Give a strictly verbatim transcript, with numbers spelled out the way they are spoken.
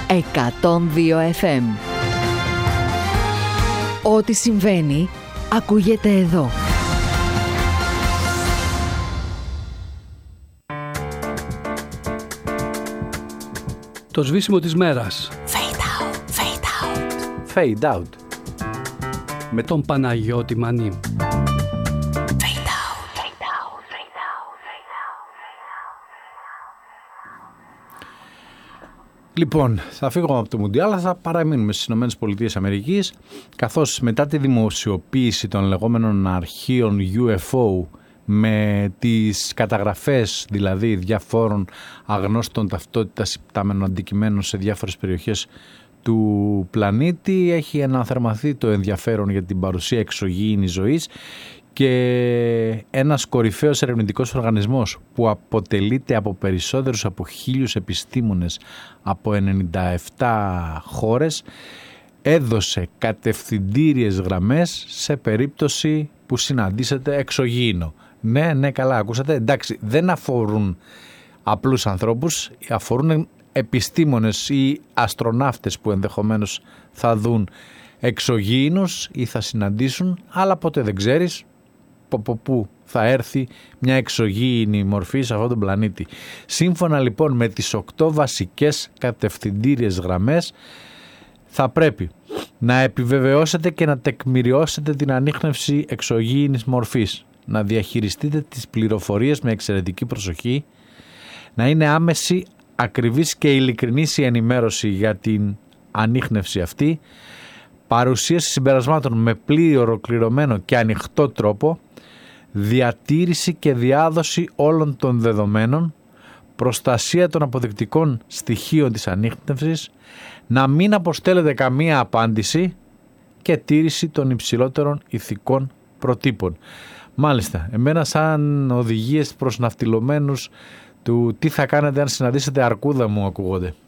εκατόν δύο εφ εμ. Ό,τι συμβαίνει, ακούγεται εδώ. Το σβήσιμο της μέρας. Fade out, fade out. Fade out. Με τον Παναγιώτη Μανί. Λοιπόν, θα φύγω από το Μουντιάλ, αλλά θα παραμείνουμε στις ΗΠΑ, καθώς μετά τη δημοσιοποίηση των λεγόμενων αρχείων γιου εφ ο με τις καταγραφές δηλαδή διαφόρων αγνώστων ταυτότητας υπτάμενων αντικειμένων σε διάφορες περιοχές του πλανήτη, έχει αναθερμαθεί το ενδιαφέρον για την παρουσία εξωγήινης ζωής και ένας κορυφαίος ερευνητικός οργανισμός που αποτελείται από περισσότερους από χίλιους επιστήμονες από ενενήντα επτά χώρες έδωσε κατευθυντήριες γραμμές σε περίπτωση που συναντήσετε εξωγήινο. Ναι, ναι, καλά, ακούσατε. Εντάξει, δεν αφορούν απλούς ανθρώπους, αφορούν επιστήμονες ή αστροναύτες που ενδεχομένως θα δουν εξωγήινους ή θα συναντήσουν, αλλά ποτέ δεν ξέρεις από πού θα έρθει μια εξωγήινη μορφή σε αυτόν τον πλανήτη. Σύμφωνα λοιπόν με τις οκτώ βασικές κατευθυντήριες γραμμές, θα πρέπει να επιβεβαιώσετε και να τεκμηριώσετε την ανίχνευση εξωγήινης μορφής, να διαχειριστείτε τις πληροφορίες με εξαιρετική προσοχή, να είναι άμεση, ακριβής και ειλικρινής η ενημέρωση για την ανίχνευση αυτή, παρουσίαση συμπερασμάτων με πλήρη, ολοκληρωμένο και ανοιχτό τρόπο, διατήρηση και διάδοση όλων των δεδομένων, προστασία των αποδεικτικών στοιχείων της ανίχνευσης, να μην αποστέλλετε καμία απάντηση και τήρηση των υψηλότερων ηθικών προτύπων. Μάλιστα, εμένα σαν οδηγίες προς ναυτιλωμένους του τι θα κάνετε αν συναντήσετε αρκούδα μου ακούγονται.